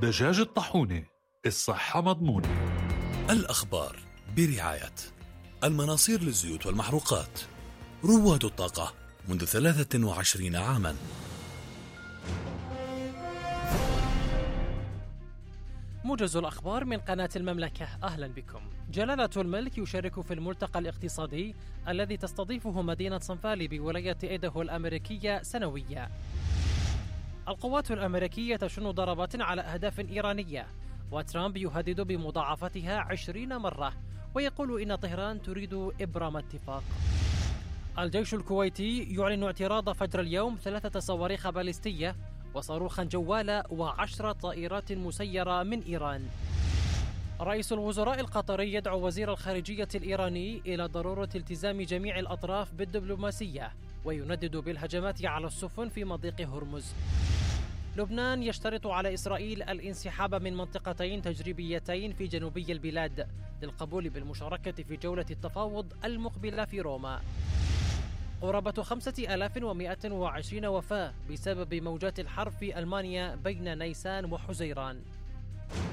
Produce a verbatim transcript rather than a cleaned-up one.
دجاج الطاحونة، الصحة مضمونة. الأخبار برعاية المناصير للزيوت والمحروقات، رواد الطاقة منذ ثلاثة وعشرين عاما. موجز الأخبار من قناة المملكة، أهلا بكم. جلالة الملك يشارك في الملتقى الاقتصادي الذي تستضيفه مدينة صنفالي بولاية إيداهو الأمريكية سنويا. القوات الأمريكية تشن ضربات على أهداف إيرانية، وترامب يهدد بمضاعفتها عشرين مرة ويقول إن طهران تريد إبرام اتفاق. الجيش الكويتي يعلن اعتراض فجر اليوم ثلاثة صواريخ باليستية وصاروخا جوالة وعشر طائرات مسيرة من إيران. رئيس الوزراء القطري يدعو وزير الخارجية الإيراني إلى ضرورة التزام جميع الأطراف بالدبلوماسية ويندد بالهجمات على السفن في مضيق هرمز. لبنان يشترط على إسرائيل الانسحاب من منطقتين تجريبيتين في جنوبي البلاد للقبول بالمشاركة في جولة التفاوض المقبلة في روما. قرابة خمسة آلاف ومئة وعشرين وفاة بسبب موجات الحر في ألمانيا بين نيسان وحزيران.